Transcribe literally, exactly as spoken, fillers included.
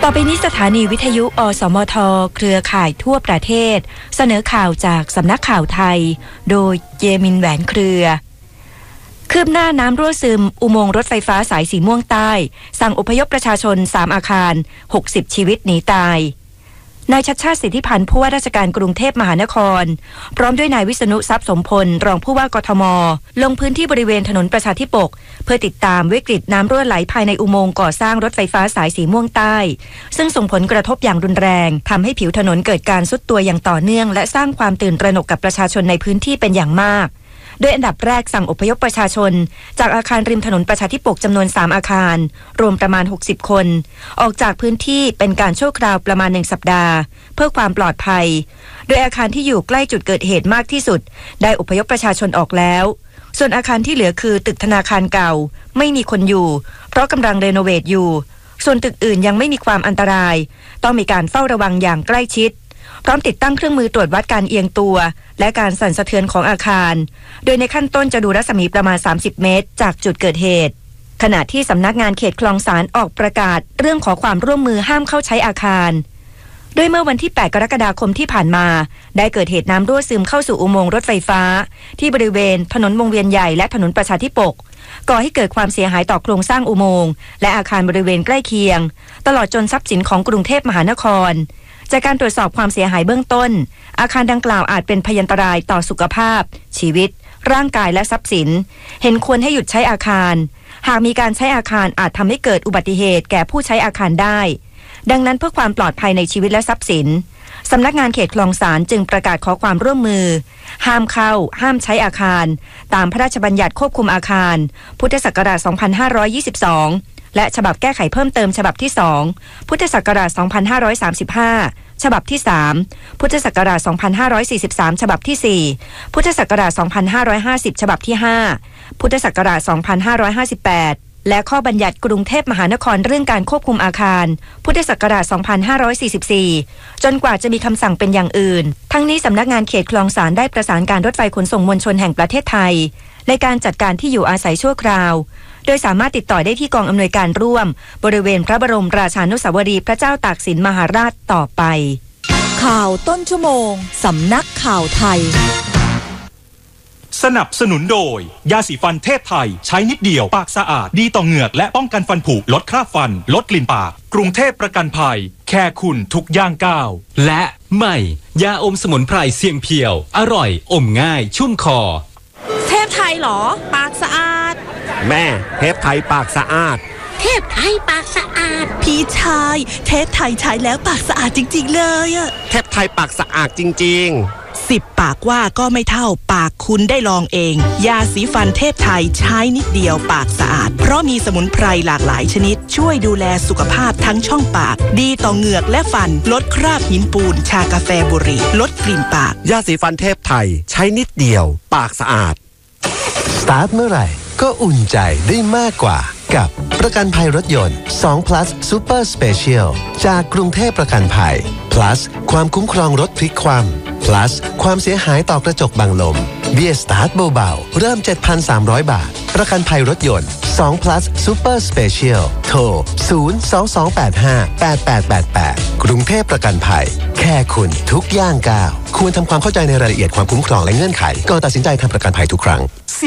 อไปนี้สถานีวิทยุอสมทเครือข่ายทั่วประเทศเสนอข่าวจากสำนักข่าวไทยโดยเยมินแหวนเครือคืบหน้าน้ำรั่วซึมอุโมงค์รถไฟฟ้าสายสีม่วงใต้สั่งอพยพประชาชนสามอาคารหกสิบชีวิตหนีตายนายชัชชาติสิทธิพันธ์ผู้ว่าราชการกรุงเทพมหานครพร้อมด้วยนายวิษณุทรัพย์สมพลรองผู้ว่ากทมลงพื้นที่บริเวณถนนประชาธิปกเพื่อติดตามวิกฤตน้ำรั่วไหลภายในอุโมงค์ก่อสร้างรถไฟฟ้าสายสีม่วงใต้ซึ่งส่งผลกระทบอย่างรุนแรงทำให้ผิวถนนเกิดการทรุดตัวอย่างต่อเนื่องและสร้างความตื่นตระหนกกับประชาชนในพื้นที่เป็นอย่างมากโดยอันดับแรกสั่งอพยพประชาชนจากอาคารริมถนนประชาธิปกจำนวนสามอาคารรวมประมาณหกสิบคนออกจากพื้นที่เป็นการชั่วคราวประมาณหนึ่งสัปดาห์เพื่อความปลอดภัยโดยอาคารที่อยู่ใกล้จุดเกิดเหตุมากที่สุดได้อพยพประชาชนออกแล้วส่วนอาคารที่เหลือคือตึกธนาคารเก่าไม่มีคนอยู่เพราะกำลังเรโนเวทอยู่ส่วนตึกอื่นยังไม่มีความอันตรายต้องมีการเฝ้าระวังอย่างใกล้ชิดพร้อมติดตั้งเครื่องมือตรวจวัดการเอียงตัวและการสั่นสะเทือนของอาคารโดยในขั้นต้นจะดูรัศมีประมาณสามสิบเมตรจากจุดเกิดเหตุขณะที่สำนักงานเขตคลองสานออกประกาศเรื่องขอความร่วมมือห้ามเข้าใช้อาคารโดยเมื่อวันที่แปดกรกฎาคมที่ผ่านมาได้เกิดเหตุน้ำรั่วซึมเข้าสู่อุโมงค์รถไฟฟ้าที่บริเวณถนนวงเวียนใหญ่และถนนประชาธิปกก่อให้เกิดความเสียหายต่อโครงสร้างอุโมงค์และอาคารบริเวณใกล้เคียงตลอดจนทรัพย์สินของกรุงเทพมหานครจากการตรวจสอบความเสียหายเบื้องต้นอาคารดังกล่าวอาจเป็นพยันตรายต่อสุขภาพชีวิตร่างกายและทรัพย์สินเห็นควรให้หยุดใช้อาคารหากมีการใช้อาคารอาจทำให้เกิดอุบัติเหตุแก่ผู้ใช้อาคารได้ดังนั้นเพื่อความปลอดภัยในชีวิตและทรัพย์สินสำนักงานเขตคลองสานจึงประกาศขอความร่วมมือห้ามเข้าห้ามใช้อาคารตามพระราชบัญญัติควบคุมอาคารพุทธศักราชสองพันห้าร้อยยี่สิบสองและฉบับแก้ไขเพิ่มเติมฉบับที่สองพุทธศักราชสองพันห้าร้อยสามสิบห้าฉบับที่สามพุทธศักราชสองพันห้าร้อยสี่สิบสามฉบับที่สี่พุทธศักราชสองพันห้าร้อยห้าสิบฉบับที่ห้าพุทธศักราชสองพันห้าร้อยห้าสิบแปดและข้อบัญญัติกรุงเทพมหานครเรื่องการควบคุมอาคารพุทธศักราชสองพันห้าร้อยสี่สิบสี่จนกว่าจะมีคำสั่งเป็นอย่างอื่นทั้งนี้สำนักงานเขตคลองสานได้ประสานการรถไฟขนส่งมวลชนแห่งประเทศไทยในการจัดการที่อยู่อาศัยชั่วคราวโดยสามารถติดต่อได้ที่กองอำนวยการร่วมบริเวณพระบรมราชานุสาวรีย์พระเจ้าตากสินมหาราชต่อไปข่าวต้นชั่วโมงสำนักข่าวไทยสนับสนุนโดยยาสีฟันเทพไทยใช้นิดเดียวปากสะอาดดีต่อเหงือกและป้องกันฟันผุลดคราบฟันลดกลิ่นปากกรุงเทพประกันภัยแค่คุณทุกย่างก้าวและใหม่ยาอมสมุนไพรเสียงเพียวอร่อยอมง่ายชุ่มคอเทพไทยเหรอปากสะอาดแม่เทพไทยปากสะอาดเทพไทยปากสะอาดพี่ชายเทพไทยใช้แล้วปากสะอาดจริงๆเลยอะเทพไทยปากสะอาดจริงๆสิบปากว่าก็ไม่เท่าปากคุณได้ลองเองยาสีฟันเทพไทยใช้นิดเดียวปากสะอาดเพราะมีสมุนไพรหลากหลายชนิดช่วยดูแลสุขภาพทั้งช่องปากดีต่อเหงือกและฟันลดคราบหินปูนชากาแฟบุหรี่ลดกลิ่นปากยาสีฟันเทพไทยใช้นิดเดียวปากสะอาดสตาร์ทเมื่อไหร่ก็อุ่นใจได้มากกว่ากับประกันภัยรถยนต์สอง plus Super Special จากกรุงเทพประกันภัย plus ความคุ้มครองรถพลิกคว่ำ plus ความเสียหายต่อกระจกบังลมเบี้ยสตาร์ทเบาๆเริ่ม เจ็ดพันสามร้อย บาทประกันภัยรถยนต์สอง plus Super Special โทรศูนย์ สอง สอง แปด ห้า แปด แปด แปด แปดกรุงเทพประกันภัยแค่คุณทุกย่างก้าวควรทำความเข้าใจในรายละเอียดความคุ้มครองและเงื่อนไขก่อนตัดสินใจทำประกันภัยทุกครั้ง